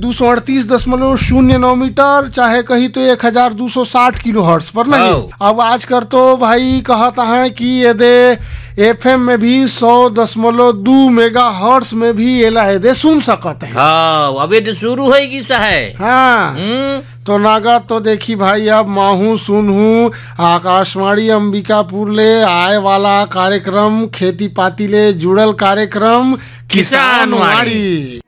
238.09 metre, चाहे कहीं तो 1260 किलो हर्ट्ज पर नहीं। अब आजकल तो भाई कहता है कि ये दे FM में भी 100.2 मेगा हर्ट्ज में भी ये सुन सकते हैं। हाँ, अबे तो शुरू होगी साहब। हाँ, तो नागा तो देखी भाई, अब माहू सुनहू आकाशवाणी अंबिकापुर ले आए वाला कार्यक्रम खेती पाती ले जुड़ल कार्यक्रम किसान वाड़ी।